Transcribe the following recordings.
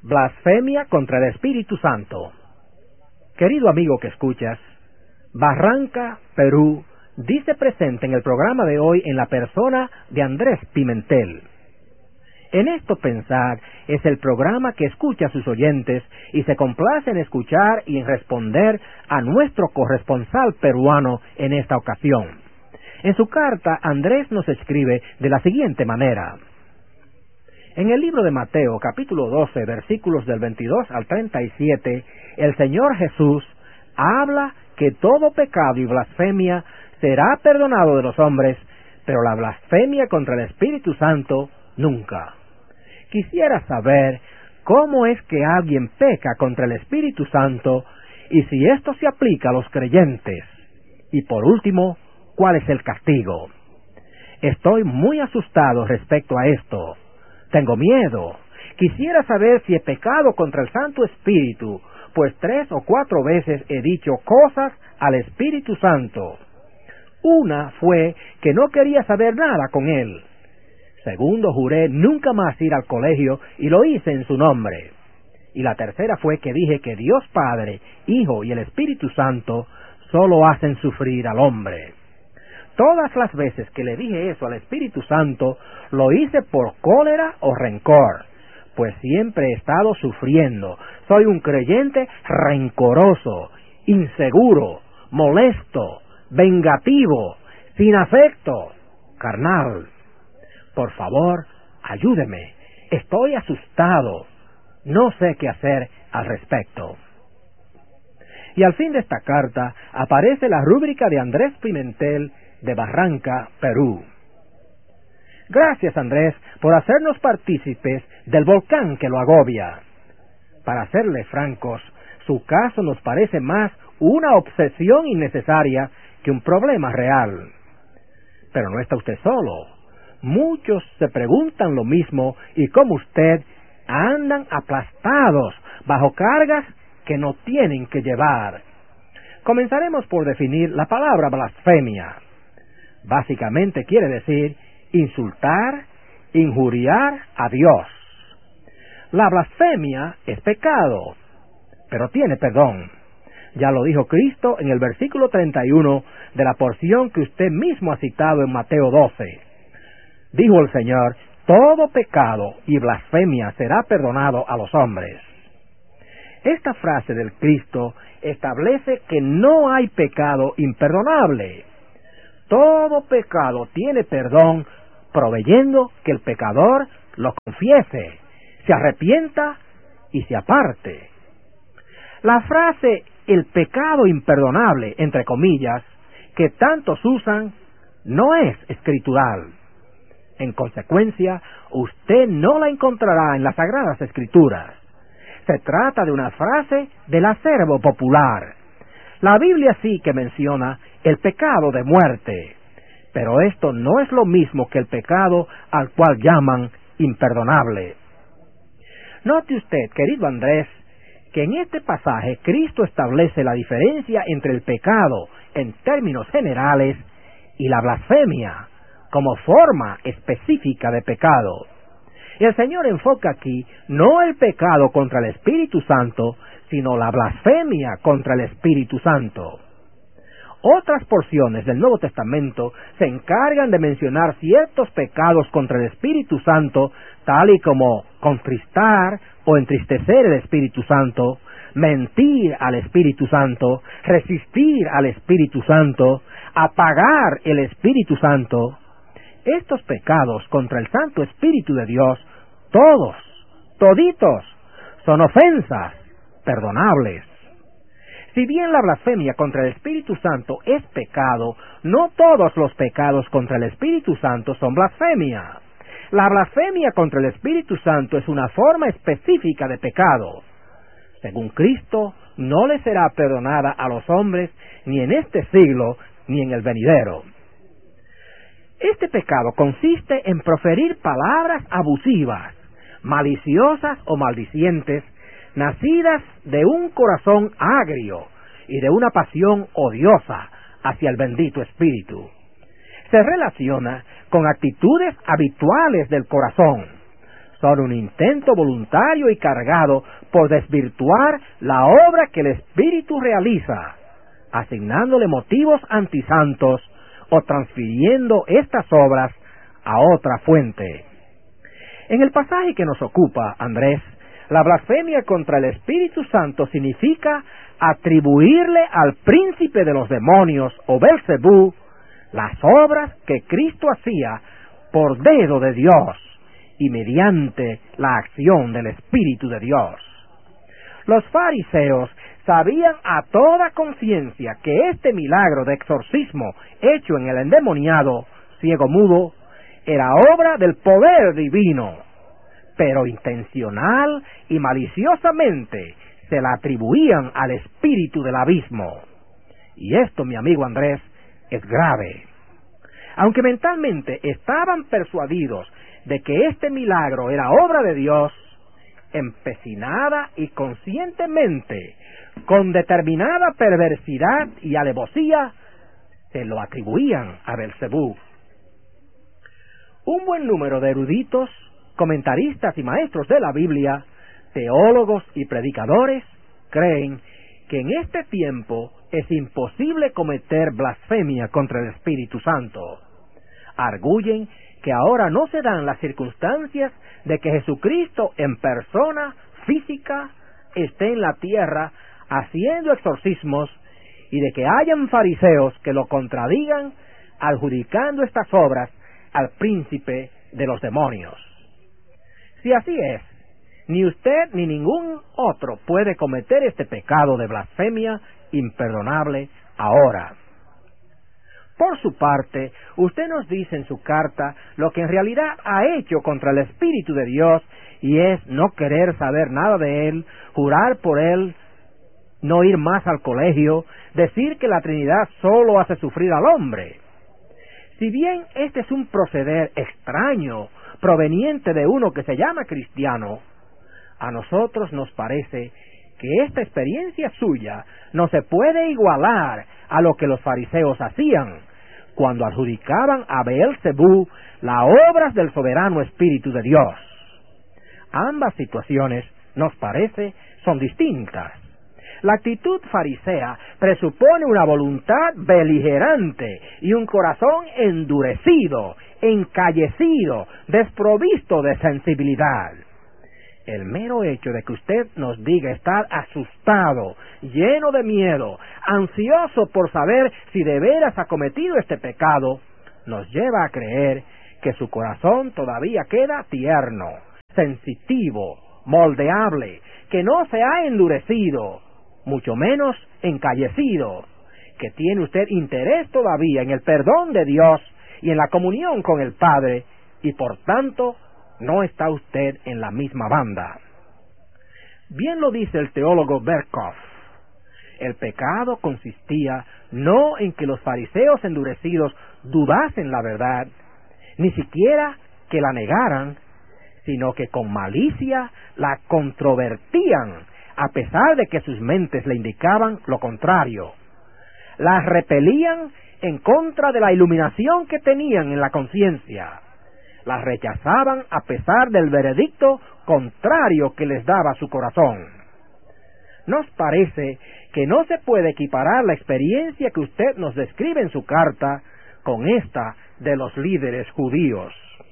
Blasfemia contra el Espíritu Santo. Querido amigo que escuchas, Barranca, Perú, dice presente en el programa de hoy en la persona de Andrés Pimentel. En esto pensar es el programa que escucha a sus oyentes y se complace en escuchar y en responder a nuestro corresponsal peruano en esta ocasión. En su carta, Andrés nos escribe de la siguiente manera. En el libro de Mateo, capítulo 12, versículos del 22 al 37, el Señor Jesús habla que todo pecado y blasfemia será perdonado de los hombres, pero la blasfemia contra el Espíritu Santo nunca. Quisiera saber cómo es que alguien peca contra el Espíritu Santo y si esto se aplica a los creyentes. Y por último, ¿cuál es el castigo? Estoy muy asustado respecto a esto. Tengo miedo. Quisiera saber si he pecado contra el Santo Espíritu, pues 3 o 4 veces he dicho cosas al Espíritu Santo. Una fue que no quería saber nada con él. Segundo, juré nunca más ir al colegio y lo hice en su nombre. Y la tercera fue que dije que Dios Padre, Hijo y el Espíritu Santo solo hacen sufrir al hombre. Todas las veces que le dije eso al Espíritu Santo, lo hice por cólera o rencor, pues siempre he estado sufriendo. Soy un creyente rencoroso, inseguro, molesto, vengativo, sin afecto, carnal. Por favor, ayúdeme. Estoy asustado. No sé qué hacer al respecto. Y al fin de esta carta aparece la rúbrica de Andrés Pimentel de Barranca, Perú. Gracias, Andrés, por hacernos partícipes del volcán que lo agobia. Para serle francos, su caso nos parece más una obsesión innecesaria que un problema real. Pero no está usted solo. Muchos se preguntan lo mismo y como usted andan aplastados bajo cargas que no tienen que llevar. Comenzaremos por definir la palabra blasfemia. Básicamente quiere decir insultar, injuriar a Dios. La blasfemia es pecado, pero tiene perdón. Ya lo dijo Cristo en el versículo 31 de la porción que usted mismo ha citado en Mateo 12. Dijo el Señor, todo pecado y blasfemia será perdonado a los hombres. Esta frase del Cristo establece que no hay pecado imperdonable. Todo pecado tiene perdón, proveyendo que el pecador lo confiese, se arrepienta y se aparte. La frase el pecado imperdonable, entre comillas, que tantos usan, no es escritural. En consecuencia, usted no la encontrará en las Sagradas Escrituras. Se trata de una frase del acervo popular. La Biblia sí que menciona el pecado de muerte, pero esto no es lo mismo que el pecado al cual llaman imperdonable. Note usted, querido Andrés, que en este pasaje Cristo establece la diferencia entre el pecado en términos generales y la blasfemia como forma específica de pecado. Y el Señor enfoca aquí no el pecado contra el Espíritu Santo, sino la blasfemia contra el Espíritu Santo. Otras porciones del Nuevo Testamento se encargan de mencionar ciertos pecados contra el Espíritu Santo, tal y como contristar o entristecer el Espíritu Santo, mentir al Espíritu Santo, resistir al Espíritu Santo, apagar el Espíritu Santo. Estos pecados contra el Santo Espíritu de Dios, toditos, son ofensas perdonables. Si bien la blasfemia contra el Espíritu Santo es pecado, no todos los pecados contra el Espíritu Santo son blasfemia. La blasfemia contra el Espíritu Santo es una forma específica de pecado. Según Cristo, no le será perdonada a los hombres ni en este siglo ni en el venidero. Este pecado consiste en proferir palabras abusivas, maliciosas o maldicientes, nacidas de un corazón agrio y de una pasión odiosa hacia el bendito Espíritu. Se relaciona con actitudes habituales del corazón. son un intento voluntario y cargado por desvirtuar la obra que el Espíritu realiza, asignándole motivos antisantos o transfiriendo estas obras a otra fuente. En el pasaje que nos ocupa, Andrés, la blasfemia contra el Espíritu Santo significa atribuirle al príncipe de los demonios, o Belcebú, las obras que Cristo hacía por dedo de Dios y mediante la acción del Espíritu de Dios. Los fariseos sabían a toda conciencia que este milagro de exorcismo hecho en el endemoniado ciego mudo era obra del poder divino, pero intencional y maliciosamente se la atribuían al espíritu del abismo. Y esto, mi amigo Andrés, es grave. Aunque mentalmente estaban persuadidos de que este milagro era obra de Dios, empecinada y conscientemente, con determinada perversidad y alevosía, se lo atribuían a Belcebú. Un buen número de eruditos, comentaristas y maestros de la Biblia, teólogos y predicadores, creen que en este tiempo es imposible cometer blasfemia contra el Espíritu Santo. Arguyen que ahora no se dan las circunstancias de que Jesucristo en persona física esté en la tierra haciendo exorcismos y de que hayan fariseos que lo contradigan adjudicando estas obras al príncipe de los demonios. Si así es, ni usted ni ningún otro puede cometer este pecado de blasfemia imperdonable ahora. Por su parte, usted nos dice en su carta lo que en realidad ha hecho contra el Espíritu de Dios, y es no querer saber nada de Él, jurar por Él, no ir más al colegio, decir que la Trinidad solo hace sufrir al hombre. Si bien este es un proceder extraño, proveniente de uno que se llama cristiano, a nosotros nos parece que esta experiencia suya no se puede igualar a lo que los fariseos hacían cuando adjudicaban a Beelzebú las obras del soberano Espíritu de Dios. Ambas situaciones, nos parece, son distintas. La actitud farisea presupone una voluntad beligerante y un corazón endurecido, encallecido, desprovisto de sensibilidad. El mero hecho de que usted nos diga estar asustado, lleno de miedo, ansioso por saber si de veras ha cometido este pecado, nos lleva a creer que su corazón todavía queda tierno, sensitivo, moldeable, que no se ha endurecido, mucho menos encallecido, que tiene usted interés todavía en el perdón de Dios y en la comunión con el Padre, y por tanto no está usted en la misma banda. Bien lo dice el teólogo Berkhoff. El pecado consistía no en que los fariseos endurecidos dudasen la verdad, ni siquiera que la negaran, sino que con malicia la controvertían, a pesar de que sus mentes le indicaban lo contrario. La repelían en contra de la iluminación que tenían en la conciencia. La rechazaban a pesar del veredicto contrario que les daba su corazón. Nos parece que no se puede equiparar la experiencia que usted nos describe en su carta con esta de los líderes judíos.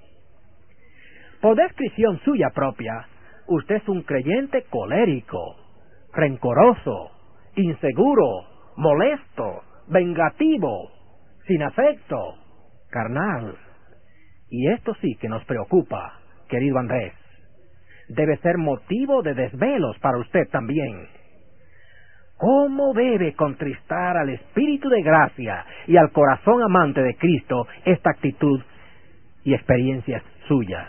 Por descripción suya propia, usted es un creyente colérico, rencoroso, inseguro, molesto, vengativo, sin afecto, carnal. Y esto sí que nos preocupa, querido Andrés. Debe ser motivo de desvelos para usted también. ¿Cómo debe contristar al Espíritu de gracia y al corazón amante de Cristo esta actitud y experiencias suyas?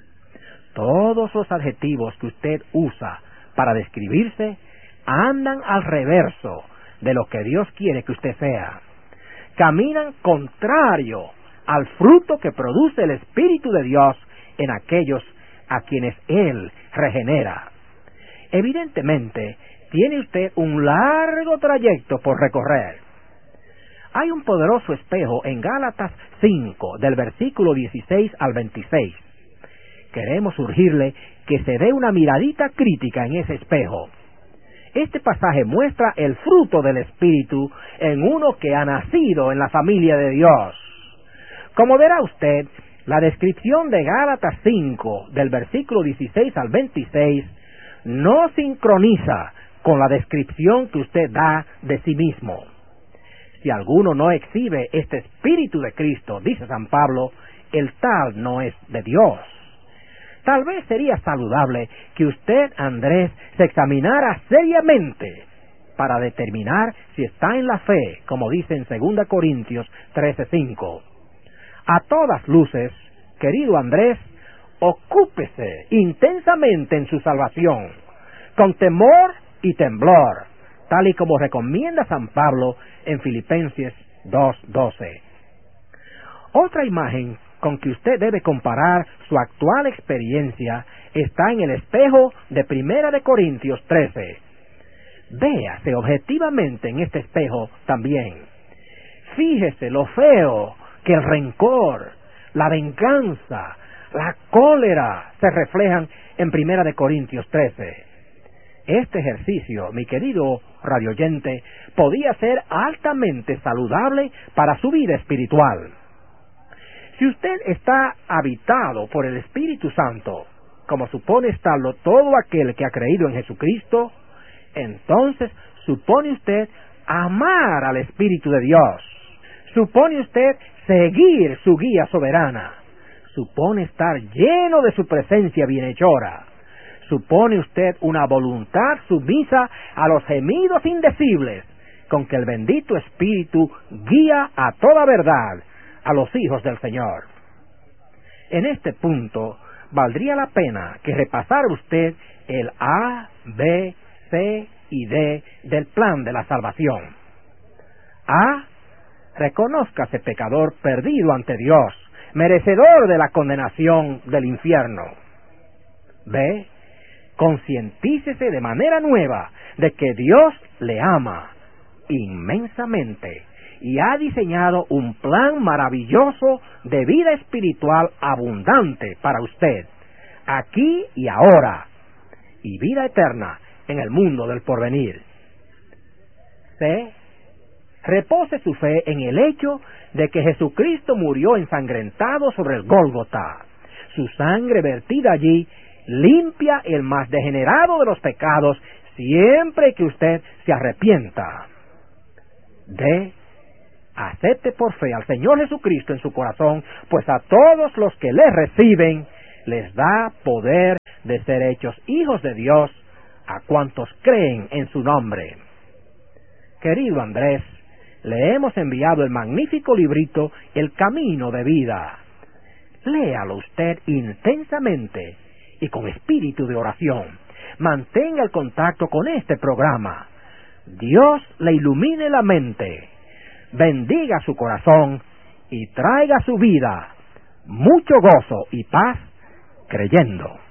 Todos los adjetivos que usted usa para describirse andan al reverso de lo que Dios quiere que usted sea. Caminan contrario al fruto que produce el Espíritu de Dios en aquellos a quienes Él regenera. Evidentemente, tiene usted un largo trayecto por recorrer. Hay un poderoso espejo en Gálatas 5, del versículo 16 al 26, queremos urgirle que se dé una miradita crítica en ese espejo. Este pasaje muestra el fruto del Espíritu en uno que ha nacido en la familia de Dios. Como verá usted, la descripción de Gálatas 5, del versículo 16 al 26, no sincroniza con la descripción que usted da de sí mismo. Si alguno no exhibe este Espíritu de Cristo, dice San Pablo, el tal no es de Dios. Tal vez sería saludable que usted, Andrés, se examinara seriamente para determinar si está en la fe, como dice en 2 Corintios 13:5. A todas luces, querido Andrés, ocúpese intensamente en su salvación, con temor y temblor, tal y como recomienda San Pablo en Filipenses 2:12. Otra imagen con que usted debe comparar su actual experiencia está en el espejo de 1 Corintios 13. Véase objetivamente en este espejo también. Fíjese lo feo que el rencor, la venganza, la cólera se reflejan en 1 Corintios 13. Este ejercicio, mi querido radioyente, podía ser altamente saludable para su vida espiritual. Si usted está habitado por el Espíritu Santo, como supone estarlo todo aquel que ha creído en Jesucristo, entonces supone usted amar al Espíritu de Dios. Supone usted seguir su guía soberana. Supone estar lleno de su presencia bienhechora. Supone usted una voluntad sumisa a los gemidos indecibles con que el bendito Espíritu guía a toda verdad a los hijos del Señor. En este punto, valdría la pena que repasara usted el A, B, C y D del plan de la salvación. A. Reconózcase pecador perdido ante Dios, merecedor de la condenación del infierno. B. Concientícese de manera nueva de que Dios le ama inmensamente y ha diseñado un plan maravilloso de vida espiritual abundante para usted, aquí y ahora, y vida eterna en el mundo del porvenir. C. Repose su fe en el hecho de que Jesucristo murió ensangrentado sobre el Gólgota. Su sangre vertida allí limpia el más degenerado de los pecados siempre que usted se arrepienta. D. Acepte por fe al Señor Jesucristo en su corazón, pues a todos los que le reciben les da poder de ser hechos hijos de Dios a cuantos creen en su nombre. Querido Andrés, le hemos enviado el magnífico librito El Camino de Vida. Léalo usted intensamente y con espíritu de oración. Mantenga el contacto con este programa. Dios le ilumine la mente, bendiga su corazón y traiga a su vida mucho gozo y paz creyendo.